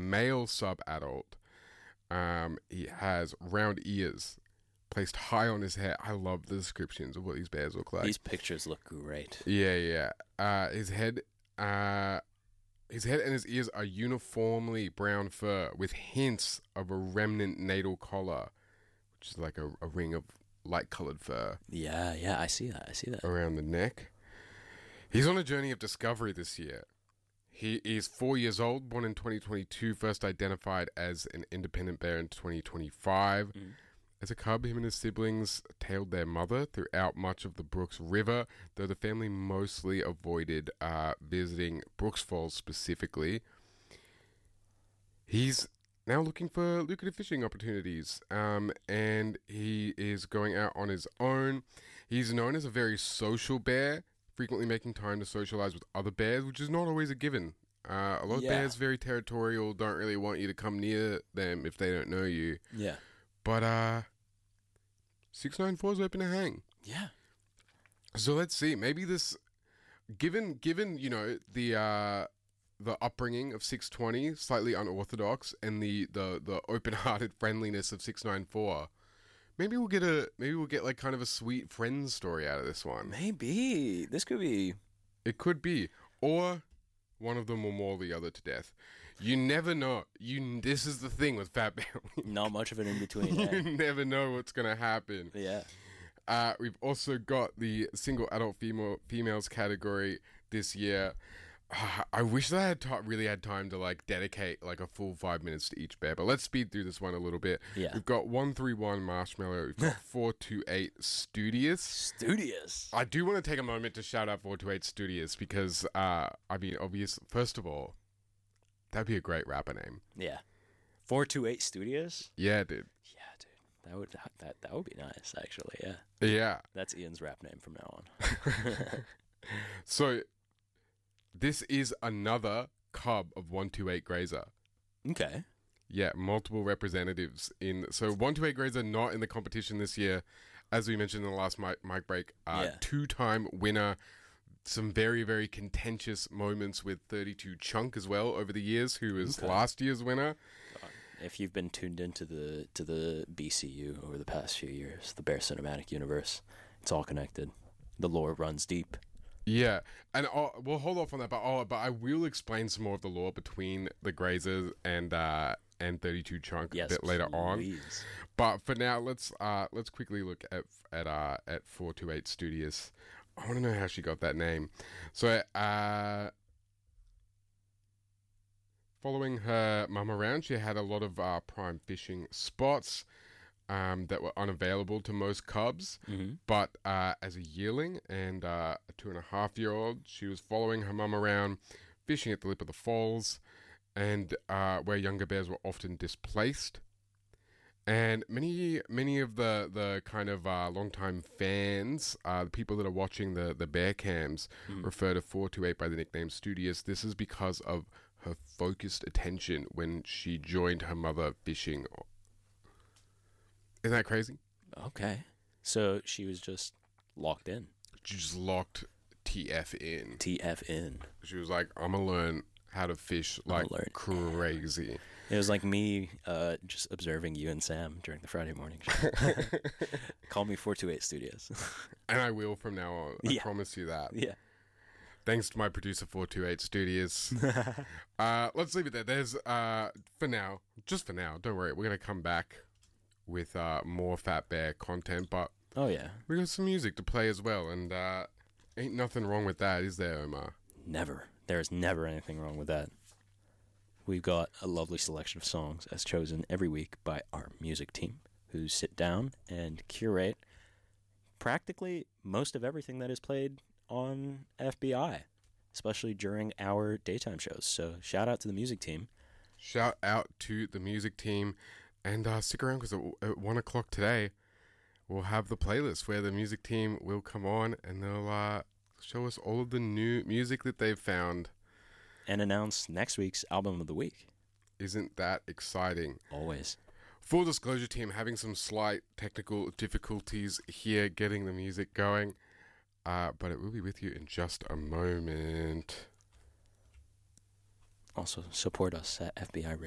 male sub-adult. He has round ears placed high on his head. I love the descriptions of what these bears look like. These pictures look great. Yeah. His head and his ears are uniformly brown fur with hints of a remnant natal collar, which is like a ring of light-colored fur. Yeah, I see that. Around the neck. He's on a journey of discovery this year. He is 4 years old, born in 2022, first identified as an independent bear in 2025. As a cub, him and his siblings tailed their mother throughout much of the Brooks River, though the family mostly avoided visiting Brooks Falls specifically. He's now looking for lucrative fishing opportunities, and he is going out on his own. He's known as a very social bear, frequently making time to socialize with other bears, which is not always a given. A lot of bears, very territorial, don't really want you to come near them if they don't know you. Yeah. But 694 is open to hang. Yeah. So let's see. Maybe this, given the upbringing of 620, slightly unorthodox, and the open-hearted friendliness of 694. Maybe we'll get like kind of a sweet friends story out of this one. Maybe this could be. It could be, or one of them will maul the other to death. You never know. This is the thing with Fat Bear Week. Not much of an in-between. You never know what's going to happen. Yeah. We've also got the single adult females category this year. I wish that I had really had time to like dedicate like a full 5 minutes to each bear, but let's speed through this one a little bit. Yeah. We've got 131 Marshmallow. We've got 428 Studious. I do want to take a moment to shout out 428 Studious because, first of all, that'd be a great rapper name. Yeah. 428 Studios? Yeah, dude. Yeah, dude. That would be nice, actually, yeah. Yeah. That's Ian's rap name from now on. So, this is another cub of 128 Grazer. Okay. Yeah, multiple representatives so 128 Grazer not in the competition this year, as we mentioned in the last mic break. Two-time winner. Some very, very contentious moments with 32 Chunk as well over the years, who was last year's winner. If you've been tuned into the BCU over the past few years, the Bear Cinematic Universe, it's all connected. The lore runs deep. Yeah, and we'll hold off on that, but I will explain some more of the lore between the Grazers and 32 Chunk a bit later on. But for now, let's quickly look at 428 Studious. I want to know how she got that name. So, following her mum around, she had a lot of prime fishing spots that were unavailable to most cubs. Mm-hmm. But as a yearling and a 2.5-year-old, she was following her mum around, fishing at the lip of the falls, and where younger bears were often displaced. And many of the kind of longtime fans, the people that are watching the bear cams, refer to 428 by the nickname Studious. This is because of her focused attention when she joined her mother fishing. Isn't that crazy? Okay. So she was just locked in. She just locked TF in. TF in. She was like, I'm going to learn how to fish like crazy. It was like me just observing you and Sam during the Friday morning show. Call me 428 Studios. And I will from now on. I promise you that. Yeah. Thanks to my producer 428 Studios. Let's leave it there. There's for now, don't worry, we're going to come back with more Fat Bear content, but we got some music to play as well, and ain't nothing wrong with that, is there, Omar? Never. There's never anything wrong with that. We've got a lovely selection of songs as chosen every week by our music team, who sit down and curate practically most of everything that is played on FBI, especially during our daytime shows. So shout out to the music team. Shout out to the music team. And stick around because at 1 o'clock today, we'll have the playlist where the music team will come on and they'll show us all of the new music that they've found. And announce next week's album of the week. Isn't that exciting? Always. Full disclosure, team, having some slight technical difficulties here getting the music going. But it will be with you in just a moment. Also, support us at FBI Radio.